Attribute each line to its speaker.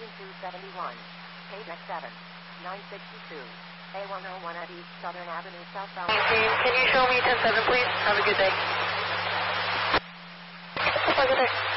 Speaker 1: 271. KDEX 7. 962. A101 at East Southern Avenue, southbound.
Speaker 2: Can you show me 10-7, please? Have a good day. Have a good day.